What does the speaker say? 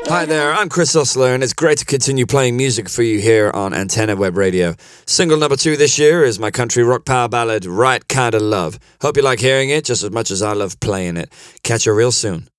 Hi there, I'm Chris Osler, and it's great to continue playing music for you here on Antenna Web Radio. Single number 2 this year is my country rock power ballad, Right Kinda Love. Hope you like hearing it just as much as I love playing it. Catch you real soon.